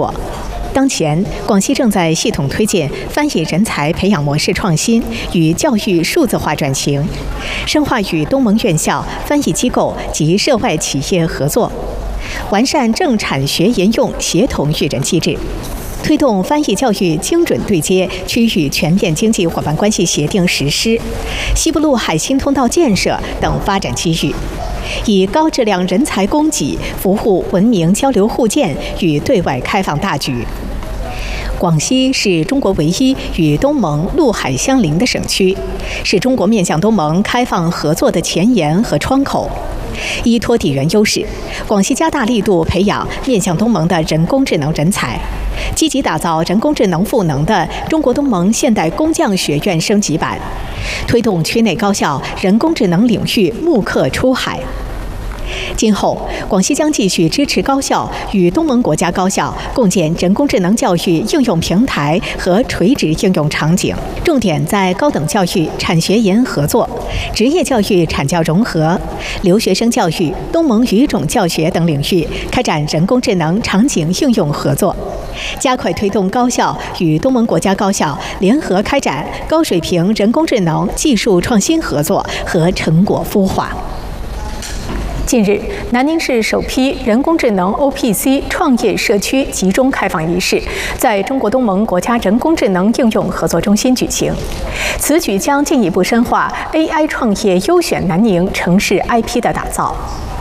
果。当前，广西正在系统推进翻译人才培养模式创新与教育数字化转型，深化与东盟院校、翻译机构及涉外企业合作，完善政产学研用协同育人机制，推动翻译教育精准对接区域全面经济伙伴关系协定实施、西部陆海新通道建设等发展机遇，以高质量人才供给服务文明交流互鉴与对外开放大局。广西是中国唯一与东盟陆海相邻的省区，是中国面向东盟开放合作的前沿和窗口。依托地缘优势，广西加大力度培养面向东盟的人工智能人才，积极打造人工智能赋能的中国东盟现代工匠学院升级版，推动区内高校人工智能领域慕课出海。今后，广西将继续支持高校与东盟国家高校共建人工智能教育应用平台和垂直应用场景，重点在高等教育产学研合作、职业教育产教融合、留学生教育、东盟语种教学等领域开展人工智能场景应用合作，加快推动高校与东盟国家高校联合开展高水平人工智能技术创新合作和成果孵化。近日，南宁市首批人工智能 OPC 创业社区集中开放仪式在中国东盟国家人工智能应用合作中心举行。此举将进一步深化 AI 创业优选南宁城市 IP 的打造。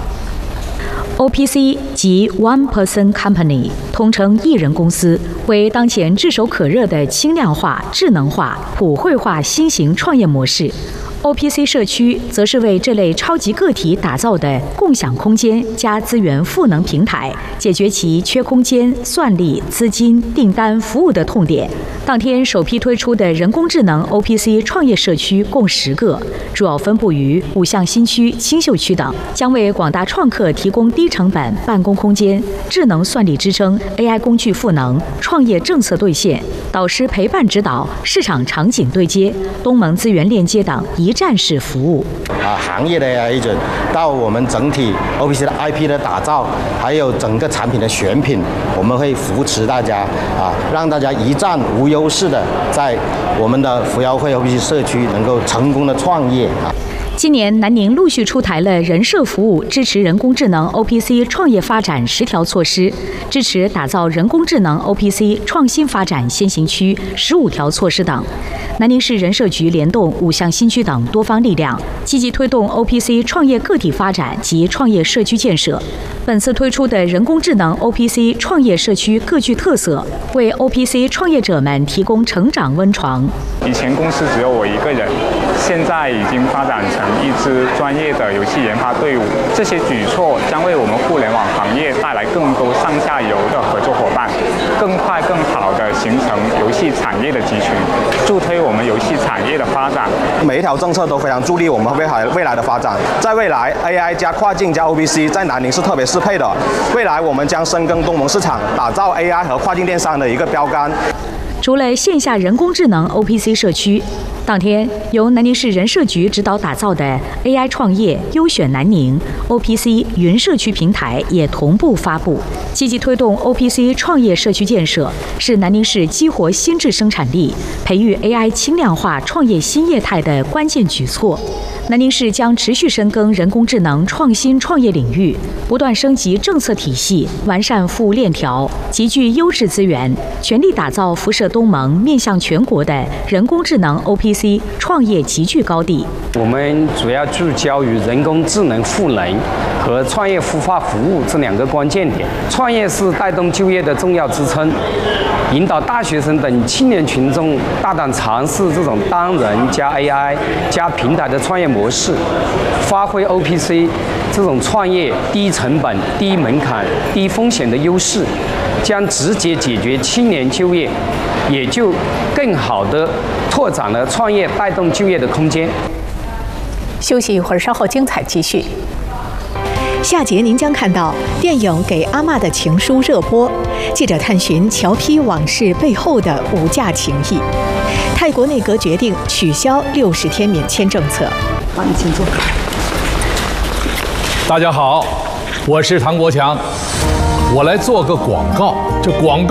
OPC 即 One Person Company， 通称一人公司，为当前炙手可热的轻量化、智能化、普惠化新型创业模式。OPC 社区则是为这类超级个体打造的共享空间加资源赋能平台，解决其缺空间、算力、资金、订单、服务的痛点。当天首批推出的人工智能 OPC 创业社区共10个，主要分布于五象新区、青秀区等，将为广大创客提供低成本办公空间、智能算力支撑、AI 工具赋能、创业政策兑现、导师陪伴指导、市场场景对接、东盟资源链接等一站式服务。 行业的agent到我们整体 OPC 的 IP 的打造，还有整个产品的选品，我们会扶持大家让大家一站无忧势的在我们的扶摇会 OPC 社区能够成功的创业。 今年南宁陆续出台了人社服务支持人工智能 OPC 创业发展10条措施，支持打造人工智能 OPC 创新发展先行区15条措施等。南宁市人社局联动五象新区等多方力量，积极推动 OPC 创业个体发展及创业社区建设。本次推出的人工智能 OPC 创业社区各具特色，为 OPC 创业者们提供成长温床。 以前公司只有我一个人，现在已经发展成一支专业的游戏研发队伍。这些举措将为我们互联网行业带来更多上下游的合作伙伴，更快更好地形成游戏产业的集群，助推我们游戏产业的发展。 每一条政策都非常助力我们未来的发展。在未来 ，AI 加跨境加 OPC 在南宁是特别适配的。未来我们将深耕东盟市场，打造 AI 和跨境电商的一个标杆。 除了线下人工智能 OPC 社区，当天由南宁市人社局指导打造的 AI 创业优选南宁 OPC 云社区平台也同步发布，积极推动 OPC 创业社区建设，是南宁市激活新质生产力、培育 AI 轻量化创业新业态的关键举措。南宁市将持续深耕人工智能创新创业领域，不断升级政策体系，完善服务链条，集聚优质资源，全力打造辐射东盟、面向全国的人工智能 OPC 创业集聚高地。 我们主要聚焦于人工智能赋能和创业孵化服务这2个关键点。创业是带动就业的重要支撑，引导大学生等青年群众大胆尝试这种单人加 AI 加平台的创业模式，发挥 OPC 这种创业低成本、低门槛、低风险的优势，将直接解决青年就业，也就更好地拓展了创业带动就业的空间。 休息一会儿，稍后精彩继续。下节您将看到电影《给阿嬷的情书》热播，记者探寻侨批往事背后的无价情谊。泰国内阁决定取消60天免签政策。 好，你请坐。 大家好，我是唐国强，我来做个广告。这广告